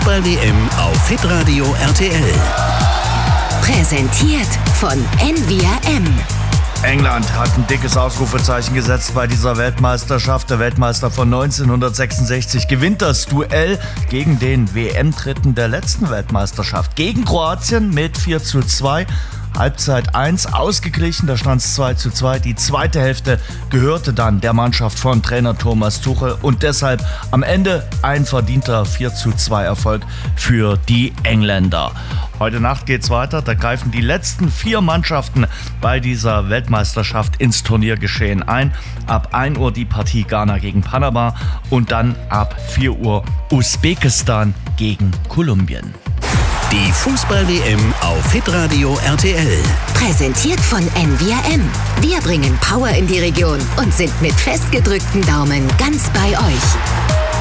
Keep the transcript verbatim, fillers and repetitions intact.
Fußball-W M auf Hitradio R T L. Präsentiert von N V R M. England hat ein dickes Ausrufezeichen gesetzt bei dieser Weltmeisterschaft. Der Weltmeister von neunzehnhundertsechsundsechzig gewinnt das Duell gegen den W M-Dritten der letzten Weltmeisterschaft. Gegen Kroatien mit vier zu zwei. Halbzeit eins ausgeglichen, da stand es zwei zu zwei. Die zweite Hälfte gehörte dann der Mannschaft von Trainer Thomas Tuchel und deshalb am Ende ein verdienter vier zu zwei Erfolg für die Engländer. Heute Nacht geht's weiter, da greifen die letzten vier Mannschaften bei dieser Weltmeisterschaft ins Turniergeschehen ein. Ab ein Uhr die Partie Ghana gegen Panama und dann ab vier Uhr Usbekistan gegen Kolumbien. Die Fußball-W M auf Hitradio R T L. Präsentiert von N V R M. Wir bringen Power in die Region und sind mit festgedrückten Daumen ganz bei euch.